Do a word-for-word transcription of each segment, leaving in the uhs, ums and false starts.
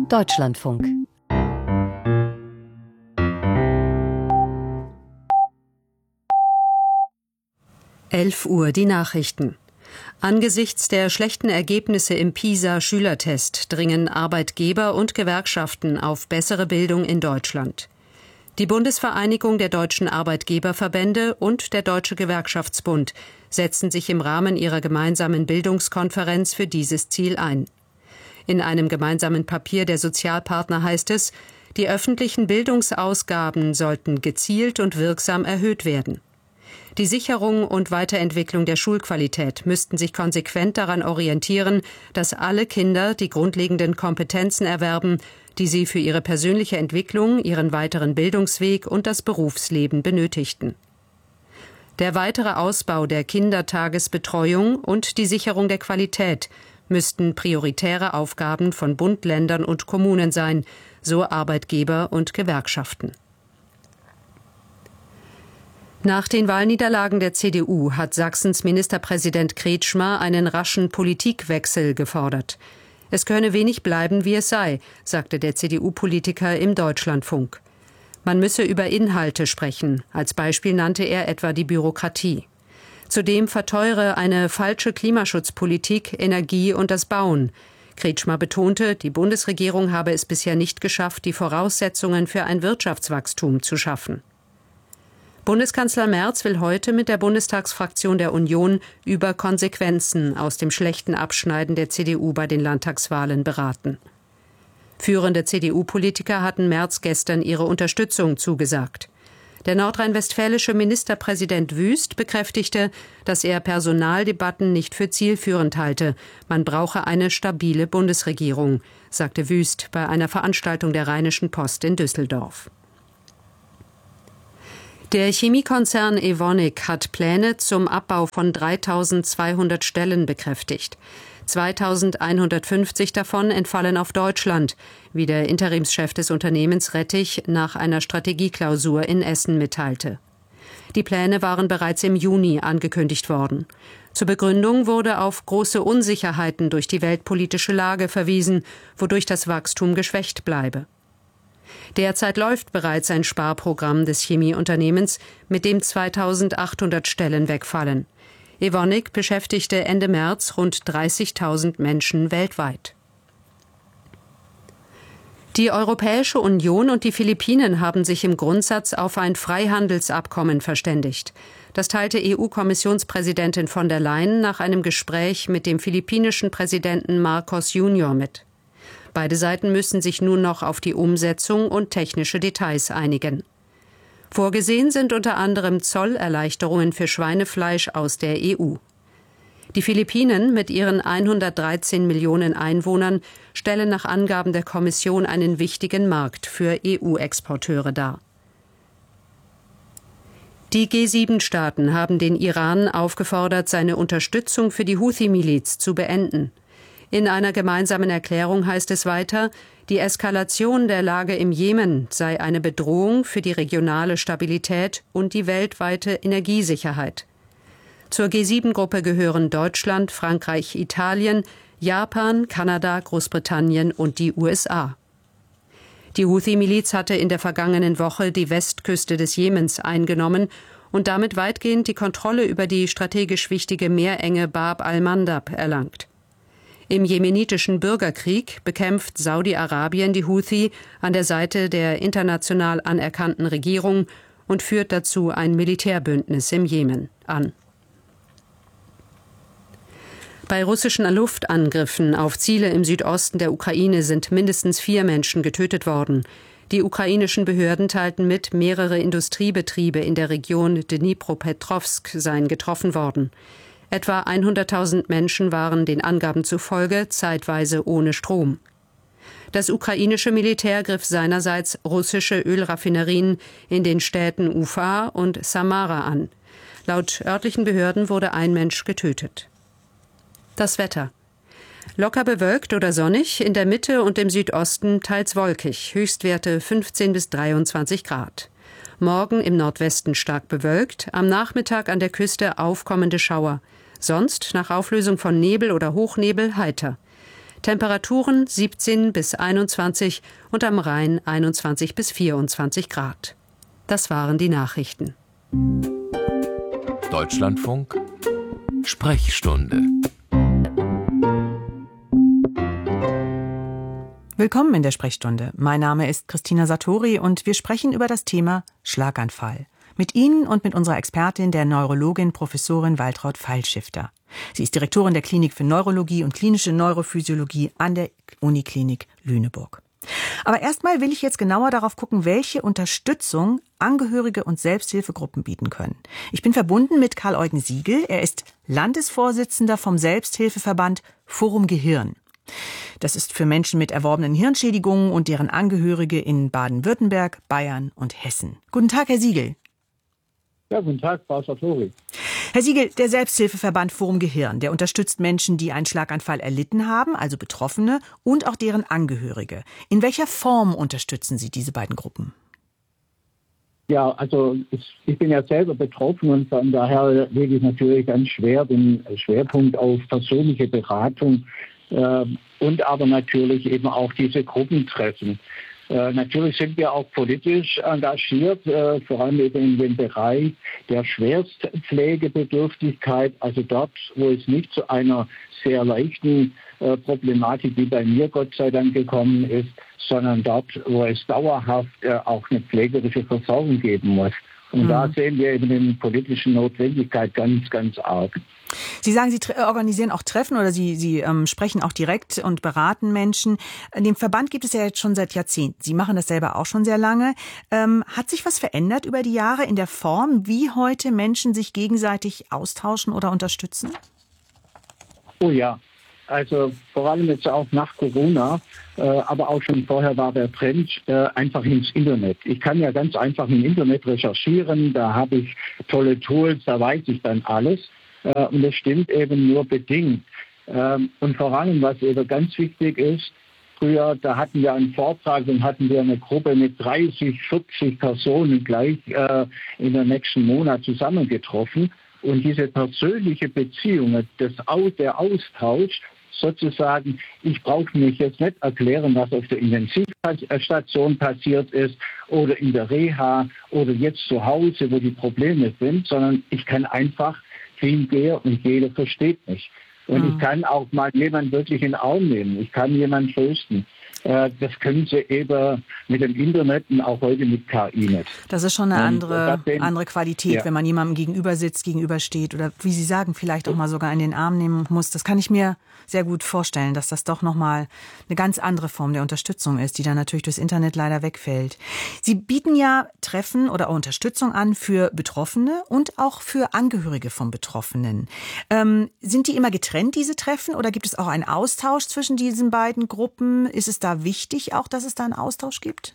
Deutschlandfunk. elf Uhr die Nachrichten. Angesichts der schlechten Ergebnisse im PISA-Schülertest dringen Arbeitgeber und Gewerkschaften auf bessere Bildung in Deutschland. Die Bundesvereinigung der deutschen Arbeitgeberverbände und der Deutsche Gewerkschaftsbund setzen sich im Rahmen ihrer gemeinsamen Bildungskonferenz für dieses Ziel ein. In einem gemeinsamen Papier der Sozialpartner heißt es, die öffentlichen Bildungsausgaben sollten gezielt und wirksam erhöht werden. Die Sicherung und Weiterentwicklung der Schulqualität müssten sich konsequent daran orientieren, dass alle Kinder die grundlegenden Kompetenzen erwerben, die sie für ihre persönliche Entwicklung, ihren weiteren Bildungsweg und das Berufsleben benötigten. Der weitere Ausbau der Kindertagesbetreuung und die Sicherung der Qualität müssten prioritäre Aufgaben von Bund, Ländern und Kommunen sein, so Arbeitgeber und Gewerkschaften. Nach den Wahlniederlagen der C D U hat Sachsens Ministerpräsident Kretschmer einen raschen Politikwechsel gefordert. Es könne wenig bleiben, wie es sei, sagte der C D U-Politiker im Deutschlandfunk. Man müsse über Inhalte sprechen. Als Beispiel nannte er etwa die Bürokratie. Zudem verteure eine falsche Klimaschutzpolitik Energie und das Bauen. Kretschmer betonte, die Bundesregierung habe es bisher nicht geschafft, die Voraussetzungen für ein Wirtschaftswachstum zu schaffen. Bundeskanzler Merz will heute mit der Bundestagsfraktion der Union über Konsequenzen aus dem schlechten Abschneiden der C D U bei den Landtagswahlen beraten. Führende C D U-Politiker hatten Merz gestern ihre Unterstützung zugesagt. Der nordrhein-westfälische Ministerpräsident Wüst bekräftigte, dass er Personaldebatten nicht für zielführend halte. Man brauche eine stabile Bundesregierung, sagte Wüst bei einer Veranstaltung der Rheinischen Post in Düsseldorf. Der Chemiekonzern Evonik hat Pläne zum Abbau von dreitausendzweihundert Stellen bekräftigt. zweitausendeinhundertfünfzig davon entfallen auf Deutschland, wie der Interimschef des Unternehmens Rettich nach einer Strategieklausur in Essen mitteilte. Die Pläne waren bereits im Juni angekündigt worden. Zur Begründung wurde auf große Unsicherheiten durch die weltpolitische Lage verwiesen, wodurch das Wachstum geschwächt bleibe. Derzeit läuft bereits ein Sparprogramm des Chemieunternehmens, mit dem zweitausendachthundert Stellen wegfallen. Evonik beschäftigte Ende März rund dreißigtausend Menschen weltweit. Die Europäische Union und die Philippinen haben sich im Grundsatz auf ein Freihandelsabkommen verständigt. Das teilte E U-Kommissionspräsidentin von der Leyen nach einem Gespräch mit dem philippinischen Präsidenten Marcos Junior mit. Beide Seiten müssen sich nun noch auf die Umsetzung und technische Details einigen. Vorgesehen sind unter anderem Zollerleichterungen für Schweinefleisch aus der E U. Die Philippinen mit ihren hundertdreizehn Millionen Einwohnern stellen nach Angaben der Kommission einen wichtigen Markt für E U-Exporteure dar. Die G sieben Staaten haben den Iran aufgefordert, seine Unterstützung für die Houthi-Miliz zu beenden. In einer gemeinsamen Erklärung heißt es weiter, die Eskalation der Lage im Jemen sei eine Bedrohung für die regionale Stabilität und die weltweite Energiesicherheit. Zur G sieben Gruppe gehören Deutschland, Frankreich, Italien, Japan, Kanada, Großbritannien und die U S A. Die Houthi-Miliz hatte in der vergangenen Woche die Westküste des Jemens eingenommen und damit weitgehend die Kontrolle über die strategisch wichtige Meerenge Bab al-Mandab erlangt. Im jemenitischen Bürgerkrieg bekämpft Saudi-Arabien die Houthi an der Seite der international anerkannten Regierung und führt dazu ein Militärbündnis im Jemen an. Bei russischen Luftangriffen auf Ziele im Südosten der Ukraine sind mindestens vier Menschen getötet worden. Die ukrainischen Behörden teilten mit, mehrere Industriebetriebe in der Region Dnipropetrovsk seien getroffen worden. Etwa hunderttausend Menschen waren den Angaben zufolge zeitweise ohne Strom. Das ukrainische Militär griff seinerseits russische Ölraffinerien in den Städten Ufa und Samara an. Laut örtlichen Behörden wurde ein Mensch getötet. Das Wetter. Locker bewölkt oder sonnig, in der Mitte und im Südosten teils wolkig, Höchstwerte fünfzehn bis dreiundzwanzig Grad. Morgen im Nordwesten stark bewölkt, am Nachmittag an der Küste aufkommende Schauer. Sonst nach Auflösung von Nebel oder Hochnebel heiter. Temperaturen siebzehn bis einundzwanzig und am Rhein einundzwanzig bis vierundzwanzig Grad. Das waren die Nachrichten. Deutschlandfunk Sprechstunde. Willkommen in der Sprechstunde. Mein Name ist Christina Sartori und wir sprechen über das Thema Schlaganfall. Mit Ihnen und mit unserer Expertin, der Neurologin Professorin Waltraud Pfeilschifter. Sie ist Direktorin der Klinik für Neurologie und klinische Neurophysiologie an der Uniklinik Lüneburg. Aber erstmal will ich jetzt genauer darauf gucken, welche Unterstützung Angehörige und Selbsthilfegruppen bieten können. Ich bin verbunden mit Karl-Eugen Siegel. Er ist Landesvorsitzender vom Selbsthilfeverband Forum Gehirn. Das ist für Menschen mit erworbenen Hirnschädigungen und deren Angehörige in Baden-Württemberg, Bayern und Hessen. Guten Tag, Herr Siegel. Ja, guten Tag, Frau Sartori. Herr Siegel, der Selbsthilfeverband Forum Gehirn, der unterstützt Menschen, die einen Schlaganfall erlitten haben, also Betroffene, und auch deren Angehörige. In welcher Form unterstützen Sie diese beiden Gruppen? Ja, also ich, ich bin ja selber betroffen und von daher lege ich natürlich ganz schwer den Schwerpunkt auf persönliche Beratung äh, und aber natürlich eben auch diese Gruppentreffen. Äh, natürlich sind wir auch politisch engagiert, äh, vor allem eben in dem Bereich der Schwerstpflegebedürftigkeit, also dort, wo es nicht zu einer sehr leichten äh, Problematik wie bei mir Gott sei Dank gekommen ist, sondern dort, wo es dauerhaft äh, auch eine pflegerische Versorgung geben muss. Und mhm. da sehen wir eben die politische Notwendigkeit ganz, ganz arg. Sie sagen, Sie tre- organisieren auch Treffen oder Sie, Sie ähm, sprechen auch direkt und beraten Menschen. In dem Verband gibt es ja jetzt schon seit Jahrzehnten. Sie machen das selber auch schon sehr lange. Ähm, hat sich was verändert über die Jahre in der Form, wie heute Menschen sich gegenseitig austauschen oder unterstützen? Oh ja, also vor allem jetzt auch nach Corona, äh, aber auch schon vorher war der Trend äh, einfach ins Internet. Ich kann ja ganz einfach im Internet recherchieren, da habe ich tolle Tools, da weiß ich dann alles. Äh, und das stimmt eben nur bedingt. Ähm, und vor allem, was eben ganz wichtig ist, früher, da hatten wir einen Vortrag und hatten wir eine Gruppe mit dreißig, vierzig Personen gleich äh, in den nächsten Monat zusammengetroffen. Und diese persönliche Beziehung, das, der Austausch, sozusagen, ich brauche mich jetzt nicht erklären, was auf der Intensivstation passiert ist oder in der Reha oder jetzt zu Hause, wo die Probleme sind, sondern ich kann einfach hingehen und jeder versteht mich. Und mhm. ich kann auch mal jemanden wirklich in den Arm nehmen. Ich kann jemanden trösten. Äh, das können Sie eben mit dem Internet und auch heute mit K I nicht. Das ist schon eine andere, den, andere Qualität, ja. Wenn man jemandem gegenüber sitzt, gegenübersteht oder wie Sie sagen, vielleicht auch mal sogar in den Arm nehmen muss. Das kann ich mir sehr gut vorstellen, dass das doch nochmal eine ganz andere Form der Unterstützung ist, die dann natürlich durchs Internet leider wegfällt. Sie bieten ja Treffen oder Unterstützung an für Betroffene und auch für Angehörige von Betroffenen. Ähm, sind die immer getrennt, diese Treffen, oder gibt es auch einen Austausch zwischen diesen beiden Gruppen? Ist es da wichtig auch, dass es da einen Austausch gibt?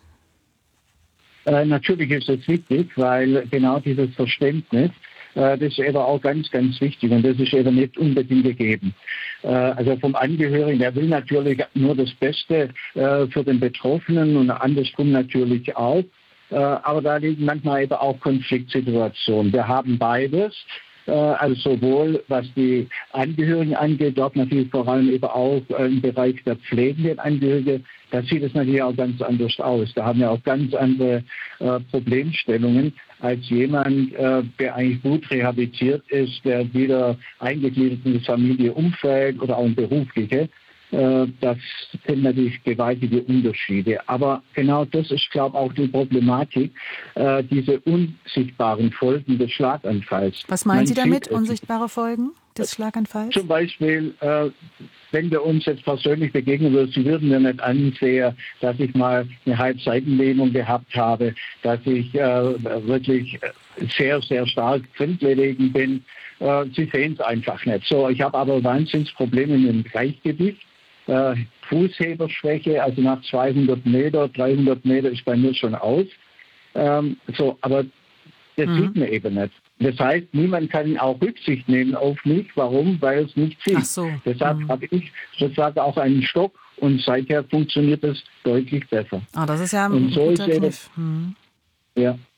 Äh, natürlich ist es wichtig, weil genau dieses Verständnis, äh, das ist eben auch ganz, ganz wichtig und das ist eben nicht unbedingt gegeben. Äh, also vom Angehörigen, der will natürlich nur das Beste äh, für den Betroffenen und andersrum natürlich auch. Äh, aber da liegen manchmal eben auch Konfliktsituationen. Wir haben beides. Also sowohl was die Angehörigen angeht, dort natürlich vor allem eben auch im Bereich der pflegenden Angehörige, da sieht es natürlich auch ganz anders aus. Da haben wir auch ganz andere äh, Problemstellungen als jemand, äh, der eigentlich gut rehabilitiert ist, der wieder eingegliedert in das Familienumfeld oder auch in berufliche. Das sind natürlich gewaltige Unterschiede. Aber genau das ist, glaube ich, auch die Problematik, äh, diese unsichtbaren Folgen des Schlaganfalls. Was meinen Man Sie damit, sieht, unsichtbare Folgen des Schlaganfalls? Zum Beispiel, äh, wenn wir uns jetzt persönlich begegnen würden, Sie würden mir nicht ansehen, dass ich mal eine Halbseitenlähmung gehabt habe, dass ich äh, wirklich sehr, sehr stark grindgelegen bin. Äh, Sie sehen es einfach nicht. So, ich habe aber Wahnsinnsprobleme mit dem Gleichgewicht. Äh, Fußheberschwäche, also nach zweihundert Meter, dreihundert Meter ist bei mir schon aus. Ähm, so, aber das mhm. sieht man eben nicht. Das heißt, niemand kann auch Rücksicht nehmen auf mich. Warum? Weil es nicht sieht. Ach so. Deshalb mhm. habe ich sozusagen auch einen Stock und seither funktioniert es deutlich besser. Ah, das ist ja ein und so guter ist Kniff. Mhm. Ja.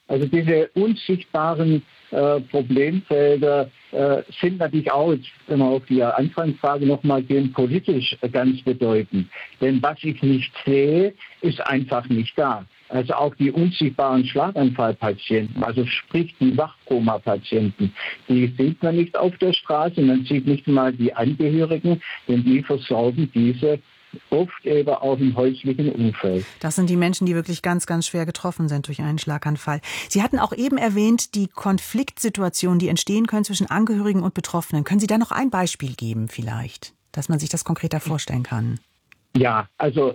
Also diese unsichtbaren äh, Problemfelder äh, sind natürlich auch, jetzt, wenn wir auf die Anfangsfrage nochmal gehen, politisch ganz bedeutend. Denn was ich nicht sehe, ist einfach nicht da. Also auch die unsichtbaren Schlaganfallpatienten, also sprich die Wachkoma-Patienten, die sieht man nicht auf der Straße, man sieht nicht mal die Angehörigen, denn die versorgen diese oft eben auch im häuslichen Umfeld. Das sind die Menschen, die wirklich ganz, ganz schwer getroffen sind durch einen Schlaganfall. Sie hatten auch eben erwähnt, die Konfliktsituationen, die entstehen können zwischen Angehörigen und Betroffenen. Können Sie da noch ein Beispiel geben vielleicht, dass man sich das konkreter vorstellen kann? Ja, also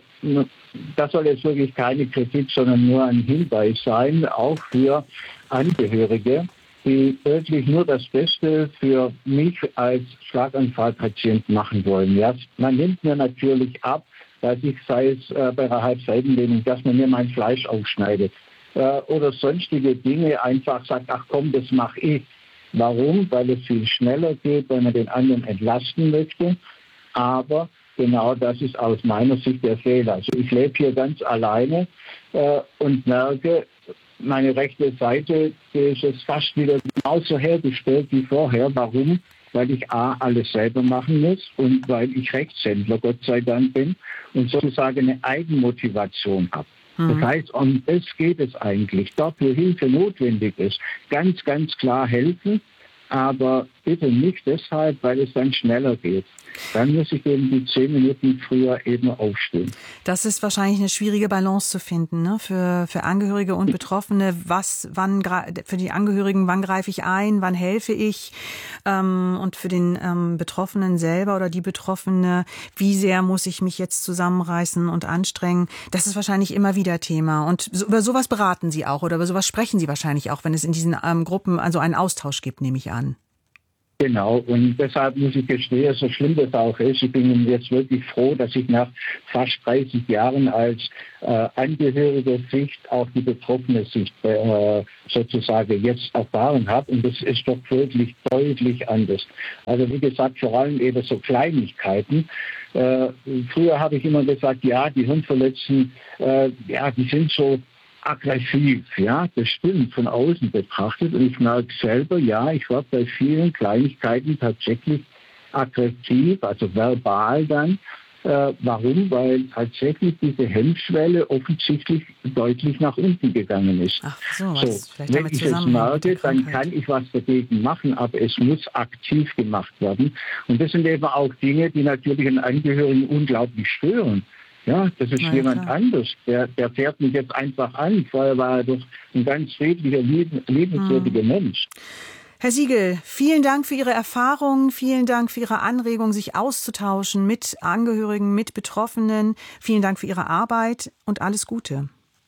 das soll jetzt wirklich keine Kritik, sondern nur ein Hinweis sein, auch für Angehörige, die wirklich nur das Beste für mich als Schlaganfallpatient machen wollen. Ja, man nimmt mir natürlich ab, dass ich, sei es äh, bei einer Halbseitenlähmung, dass man mir mein Fleisch aufschneidet äh, oder sonstige Dinge einfach sagt, ach komm, das mache ich. Warum? Weil es viel schneller geht, weil man den anderen entlasten möchte. Aber genau das ist aus meiner Sicht der Fehler. Also ich lebe hier ganz alleine äh, und merke, meine rechte Seite, die ist jetzt fast wieder genauso hergestellt wie vorher. Warum? Weil ich A, alles selber machen muss und weil ich Rechtshändler, Gott sei Dank, bin und sozusagen eine Eigenmotivation habe. Mhm. Das heißt, um das geht es eigentlich. Dort, wo Hilfe notwendig ist, ganz, ganz klar helfen, aber bitte nicht deshalb, weil es dann schneller geht. Dann muss ich eben die zehn Minuten früher eben aufstehen. Das ist wahrscheinlich eine schwierige Balance zu finden, ne? Für, für Angehörige und Betroffene. Was, wann, für die Angehörigen, wann greife ich ein, wann helfe ich? Ähm, und für den ähm, Betroffenen selber oder die Betroffene, wie sehr muss ich mich jetzt zusammenreißen und anstrengen? Das ist wahrscheinlich immer wieder Thema. Und so, über sowas beraten Sie auch oder über sowas sprechen Sie wahrscheinlich auch, wenn es in diesen ähm, Gruppen also einen Austausch gibt, nehme ich an. Genau, und deshalb muss ich gestehen, so schlimm das auch ist, ich bin jetzt wirklich froh, dass ich nach fast dreißig Jahren als äh, angehörige Sicht auch die betroffene Sicht äh, sozusagen jetzt erfahren habe. Und das ist doch wirklich deutlich anders. Also wie gesagt, vor allem eben so Kleinigkeiten. Äh, früher habe ich immer gesagt, ja, die Hirnverletzten, äh, ja, die sind so aggressiv, ja, das stimmt von außen betrachtet und ich merke selber, ja, ich werde bei vielen Kleinigkeiten tatsächlich aggressiv, also verbal dann. Äh, warum? Weil tatsächlich diese Hemmschwelle offensichtlich deutlich nach unten gegangen ist. Ach so, was so wenn ich es merke, dann kann ich was dagegen machen, aber es muss aktiv gemacht werden. Und das sind eben auch Dinge, die natürlich einen Angehörigen unglaublich stören. Ja, das ist ja, jemand klar. anders. Der, der fährt mich jetzt einfach an. Vorher war er doch ein ganz friedlicher, liebenswürdiger hm. Mensch. Herr Siegel, vielen Dank für Ihre Erfahrungen, vielen Dank für Ihre Anregung, sich auszutauschen mit Angehörigen, mit Betroffenen. Vielen Dank für Ihre Arbeit und alles Gute.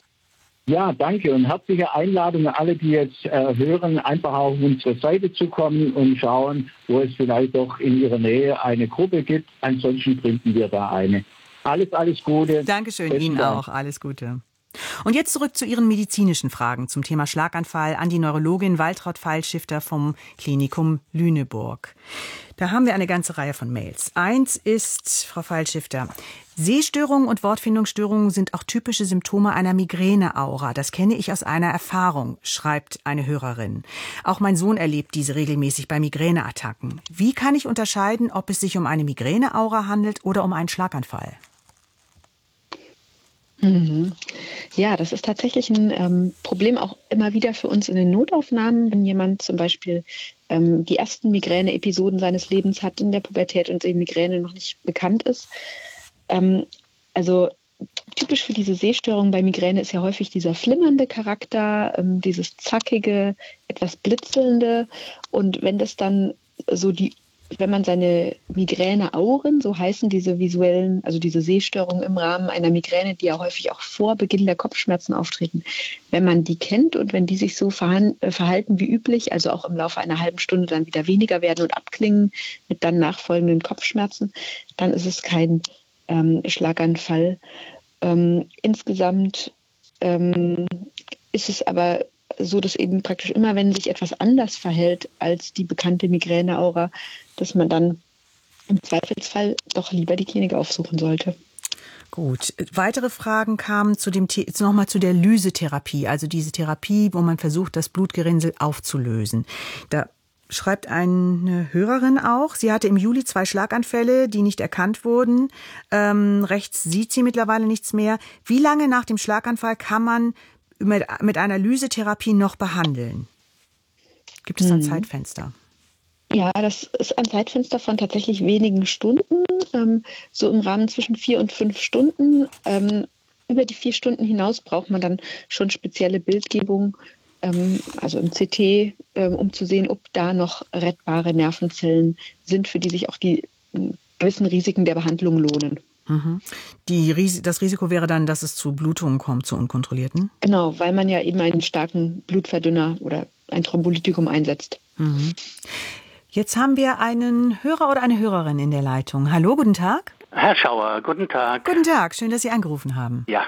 Ja, danke und herzliche Einladung an alle, die jetzt äh, hören, einfach auf unsere Seite zu kommen und schauen, wo es vielleicht doch in ihrer Nähe eine Gruppe gibt. Ansonsten gründen wir da eine. Alles, alles Gute. Dankeschön, Besten Ihnen Dank. auch. Alles Gute. Und jetzt zurück zu Ihren medizinischen Fragen zum Thema Schlaganfall an die Neurologin Waltraud Pfeilschifter vom Klinikum Lüneburg. Da haben wir eine ganze Reihe von Mails. Eins ist, Frau Pfeilschifter, Sehstörungen und Wortfindungsstörungen sind auch typische Symptome einer Migräneaura. Das kenne ich aus einer Erfahrung, schreibt eine Hörerin. Auch mein Sohn erlebt diese regelmäßig bei Migräneattacken. Wie kann ich unterscheiden, ob es sich um eine Migräneaura handelt oder um einen Schlaganfall? Mhm. Ja, das ist tatsächlich ein ähm, Problem auch immer wieder für uns in den Notaufnahmen, wenn jemand zum Beispiel ähm, die ersten Migräne-Episoden seines Lebens hat in der Pubertät und die Migräne noch nicht bekannt ist. Ähm, also typisch für diese Sehstörung bei Migräne ist ja häufig dieser flimmernde Charakter, ähm, dieses zackige, etwas blitzelnde. Und wenn das dann so die Wenn man seine Migräneauren, so heißen diese visuellen, also diese Sehstörungen im Rahmen einer Migräne, die ja häufig auch vor Beginn der Kopfschmerzen auftreten, wenn man die kennt und wenn die sich so verhalten wie üblich, also auch im Laufe einer halben Stunde dann wieder weniger werden und abklingen mit dann nachfolgenden Kopfschmerzen, dann ist es kein ähm, Schlaganfall. Ähm, insgesamt ähm, ist es aber so, dass eben praktisch immer, wenn sich etwas anders verhält als die bekannte Migräneaura, dass man dann im Zweifelsfall doch lieber die Klinik aufsuchen sollte. Gut. Weitere Fragen kamen zu dem The- nochmal zu der Lysetherapie, also diese Therapie, wo man versucht, das Blutgerinnsel aufzulösen. Da schreibt eine Hörerin auch, sie hatte im Juli zwei Schlaganfälle, die nicht erkannt wurden. Ähm, rechts sieht sie mittlerweile nichts mehr. Wie lange nach dem Schlaganfall kann man mit, mit einer Lysetherapie noch behandeln? Gibt es da ein hm. Zeitfenster? Ja, das ist ein Zeitfenster von tatsächlich wenigen Stunden, ähm, so im Rahmen zwischen vier und fünf Stunden. Ähm, über die vier Stunden hinaus braucht man dann schon spezielle Bildgebung, ähm, also im C T, ähm, um zu sehen, ob da noch rettbare Nervenzellen sind, für die sich auch die äh, gewissen Risiken der Behandlung lohnen. Mhm. Die Ris- das Risiko wäre dann, dass es zu Blutungen kommt, zu unkontrollierten? Genau, weil man ja eben einen starken Blutverdünner oder ein Thrombolytikum einsetzt. Mhm. Jetzt haben wir einen Hörer oder eine Hörerin in der Leitung. Hallo, guten Tag. Herr Schauer, guten Tag. Guten Tag, schön, dass Sie angerufen haben. Ja.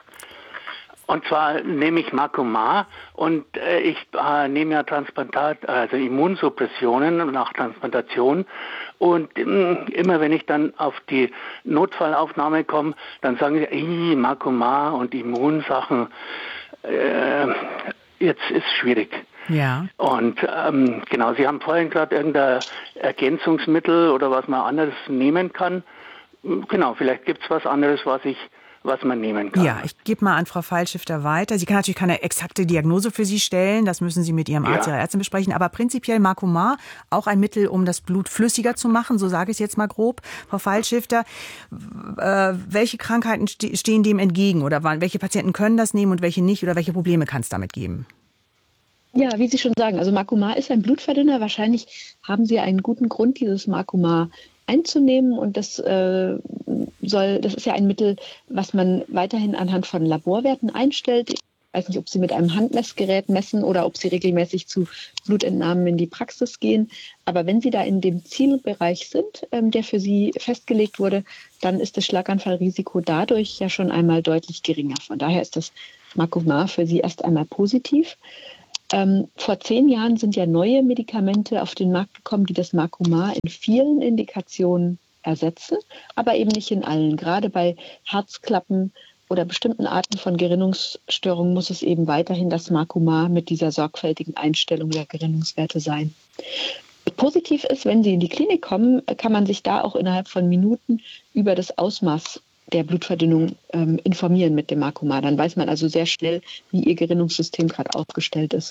Und zwar nehme ich Macumar und äh, ich äh, nehme ja Transplantat, also Immunsuppressionen nach Transplantation. Und ähm, immer wenn ich dann auf die Notfallaufnahme komme, dann sagen sie, Macumar und Immunsachen, äh, jetzt ist schwierig. Ja. Und ähm, genau, Sie haben vorhin gerade irgendein Ergänzungsmittel oder was man anderes nehmen kann. Genau, vielleicht gibt es was anderes, was ich, was man nehmen kann. Ja, ich gebe mal an Frau Pfeilschifter weiter. Sie kann natürlich keine exakte Diagnose für Sie stellen, das müssen Sie mit Ihrem Arzt, ja. Ihrer Ärztin besprechen, aber prinzipiell Macumar, auch ein Mittel, um das Blut flüssiger zu machen, so sage ich es jetzt mal grob. Frau Pfeilschifter, äh, welche Krankheiten ste- stehen dem entgegen oder welche Patienten können das nehmen und welche nicht oder welche Probleme kann es damit geben? Ja, wie Sie schon sagen, also Macumar ist ein Blutverdünner. Wahrscheinlich haben Sie einen guten Grund, dieses Macumar einzunehmen. Und das äh, soll, das ist ja ein Mittel, was man weiterhin anhand von Laborwerten einstellt. Ich weiß nicht, ob Sie mit einem Handmessgerät messen oder ob Sie regelmäßig zu Blutentnahmen in die Praxis gehen. Aber wenn Sie da in dem Zielbereich sind, ähm, der für Sie festgelegt wurde, dann ist das Schlaganfallrisiko dadurch ja schon einmal deutlich geringer. Von daher ist das Macumar für Sie erst einmal positiv. Ähm, vor zehn Jahren sind ja neue Medikamente auf den Markt gekommen, die das Macumar in vielen Indikationen ersetzen, aber eben nicht in allen. Gerade bei Herzklappen oder bestimmten Arten von Gerinnungsstörungen muss es eben weiterhin das Macumar mit dieser sorgfältigen Einstellung der Gerinnungswerte sein. Positiv ist, wenn Sie in die Klinik kommen, kann man sich da auch innerhalb von Minuten über das Ausmaß der Blutverdünnung ähm, informieren mit dem Macumar. Dann weiß man also sehr schnell, wie Ihr Gerinnungssystem gerade aufgestellt ist.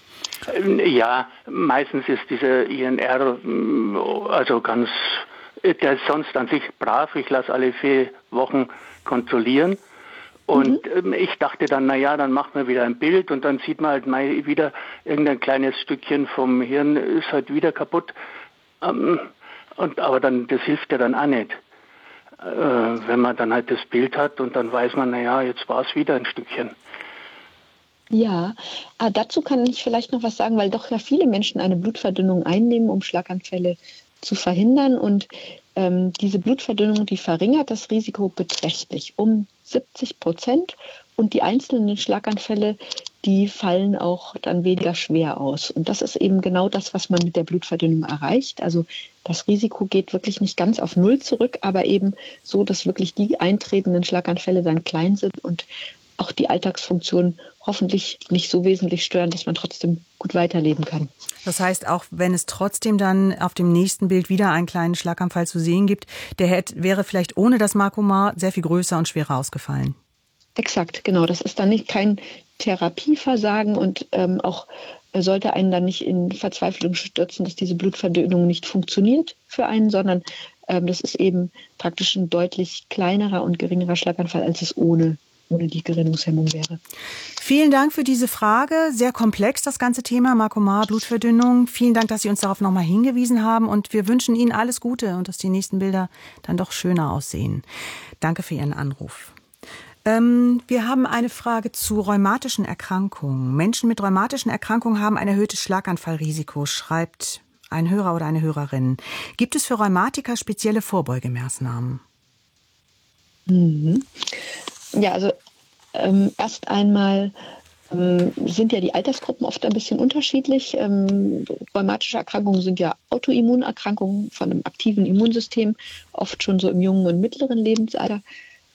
Ja, meistens ist dieser I N R also ganz, der ist sonst an sich brav. Ich lasse alle vier Wochen kontrollieren. Und mhm. ich dachte dann, naja, dann macht man wieder ein Bild und dann sieht man halt mal wieder irgendein kleines Stückchen vom Hirn ist halt wieder kaputt. Und, aber dann, das hilft ja dann auch nicht. Wenn man dann halt das Bild hat und dann weiß man, naja, jetzt war es wieder ein Stückchen. Ja, ah, dazu kann ich vielleicht noch was sagen, weil doch ja viele Menschen eine Blutverdünnung einnehmen, um Schlaganfälle zu verhindern. Und ähm, diese Blutverdünnung, die verringert das Risiko beträchtlich um siebzig Prozent. Und die einzelnen Schlaganfälle, die fallen auch dann weniger schwer aus. Und das ist eben genau das, was man mit der Blutverdünnung erreicht. Also das Risiko geht wirklich nicht ganz auf Null zurück, aber eben so, dass wirklich die eintretenden Schlaganfälle dann klein sind und auch die Alltagsfunktion hoffentlich nicht so wesentlich stören, dass man trotzdem gut weiterleben kann. Das heißt, auch wenn es trotzdem dann auf dem nächsten Bild wieder einen kleinen Schlaganfall zu sehen gibt, der hätte, wäre vielleicht ohne das Macumar sehr viel größer und schwerer ausgefallen. Exakt, genau. Das ist dann nicht kein Therapieversagen und ähm, auch sollte einen dann nicht in Verzweiflung stürzen, dass diese Blutverdünnung nicht funktioniert für einen, sondern ähm, das ist eben praktisch ein deutlich kleinerer und geringerer Schlaganfall, als es ohne, ohne die Gerinnungshemmung wäre. Vielen Dank für diese Frage. Sehr komplex, das ganze Thema Macumar, Blutverdünnung. Vielen Dank, dass Sie uns darauf nochmal hingewiesen haben und wir wünschen Ihnen alles Gute und dass die nächsten Bilder dann doch schöner aussehen. Danke für Ihren Anruf. Ähm, wir haben eine Frage zu rheumatischen Erkrankungen. Menschen mit rheumatischen Erkrankungen haben ein erhöhtes Schlaganfallrisiko, schreibt ein Hörer oder eine Hörerin. Gibt es für Rheumatiker spezielle Vorbeugemaßnahmen? Mhm. Ja, also ähm, erst einmal ähm, sind ja die Altersgruppen oft ein bisschen unterschiedlich. Ähm, rheumatische Erkrankungen sind ja Autoimmunerkrankungen von einem aktiven Immunsystem, oft schon so im jungen und mittleren Lebensalter.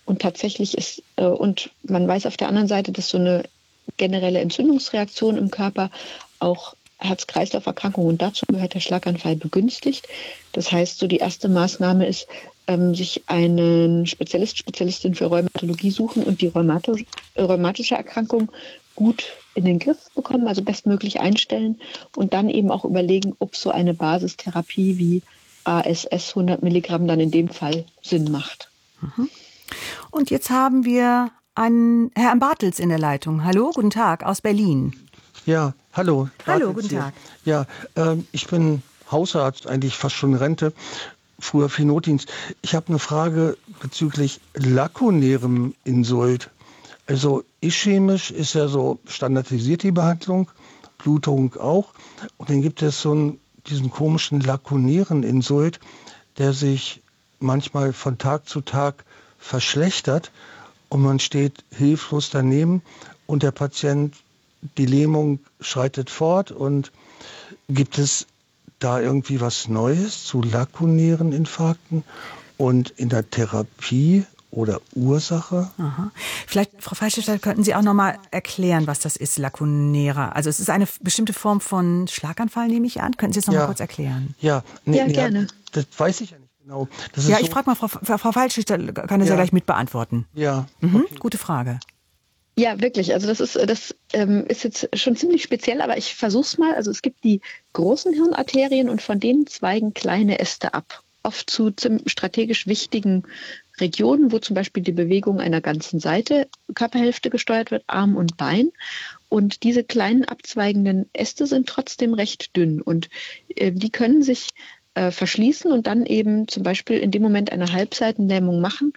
Und tatsächlich ist, äh, und man weiß auf der anderen Seite, dass so eine generelle Entzündungsreaktion im Körper auch Herz-Kreislauf-Erkrankungen, und dazu gehört der Schlaganfall, begünstigt. Das heißt, so die erste Maßnahme ist, ähm, sich einen Spezialist, Spezialistin für Rheumatologie suchen und die rheumatisch, äh, rheumatische Erkrankung gut in den Griff bekommen, also bestmöglich einstellen und dann eben auch überlegen, ob so eine Basistherapie wie A S S hundert Milligramm dann in dem Fall Sinn macht. Mhm. Und jetzt haben wir einen Herrn Bartels in der Leitung. Hallo, guten Tag aus Berlin. Ja, hallo. Hallo, guten Tag. Ja, äh, ich bin Hausarzt, eigentlich fast schon Rente, früher viel Notdienst. Ich habe eine Frage bezüglich lakunärem Insult. Also ischämisch ist ja so standardisiert die Behandlung, Blutung auch. Und dann gibt es so einen, diesen komischen lakunären Insult, der sich manchmal von Tag zu Tag verschlechtert und man steht hilflos daneben und der Patient, die Lähmung schreitet fort. Und gibt es da irgendwie was Neues zu lakunären Infarkten und in der Therapie oder Ursache? Aha. Vielleicht, Frau Fallstifter, könnten Sie auch noch mal erklären, was das ist, lakunärer? Also es ist eine bestimmte Form von Schlaganfall, nehme ich an. Könnten Sie es noch Ja. mal kurz erklären? Ja, nee, Ja, nee, gerne. Das weiß ich ja nicht genau. Das ist Ja, so, ich frage mal Frau, Frau Fallstifter, kann das ja, Ja. gleich mit beantworten. Ja, Mhm. okay. Gute Frage. Ja, wirklich. Also das ist, das ähm, ist jetzt schon ziemlich speziell, aber ich versuch's mal. Also es gibt die großen Hirnarterien und von denen zweigen kleine Äste ab. Oft zu zim- strategisch wichtigen Regionen, wo zum Beispiel die Bewegung einer ganzen Seite, Körperhälfte gesteuert wird, Arm und Bein. Und diese kleinen abzweigenden Äste sind trotzdem recht dünn und äh, die können sich äh, verschließen und dann eben zum Beispiel in dem Moment eine Halbseitenlähmung machen.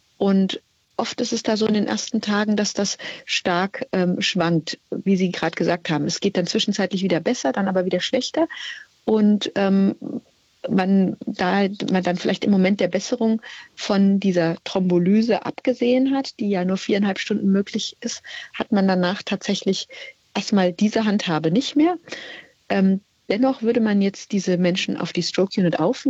Und oft ist es da so in den ersten Tagen, dass das stark ähm, schwankt, wie Sie gerade gesagt haben. Es geht dann zwischenzeitlich wieder besser, dann aber wieder schlechter. Und ähm, man, da man dann vielleicht im Moment der Besserung von dieser Thrombolyse abgesehen hat, die ja nur viereinhalb Stunden möglich ist, hat man danach tatsächlich erstmal diese Handhabe nicht mehr. Ähm, dennoch würde man jetzt diese Menschen auf die Stroke Unit aufnehmen.